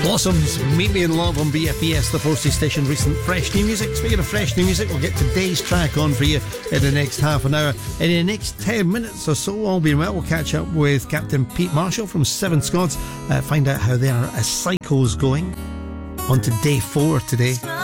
Blossoms, Meet Me in Love on BFBS, the Forces Station. Recent fresh new music. Speaking of fresh new music, we'll get today's track on for you in the next half an hour. In the next 10 minutes or so, all being well, we'll catch up with Captain Pete Marshall from Seven Scots, find out how their cycle's going. On to day 4 today.